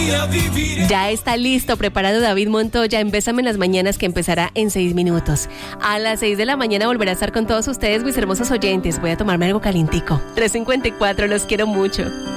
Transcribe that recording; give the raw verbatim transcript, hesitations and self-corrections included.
Ya está listo, preparado David Montoya en Bésame en las Mañanas, que empezará en seis minutos. A las seis de la mañana volverá a estar con todos ustedes, mis hermosos oyentes. Voy a tomarme algo calientico. tres cincuenta y cuatro, los quiero mucho.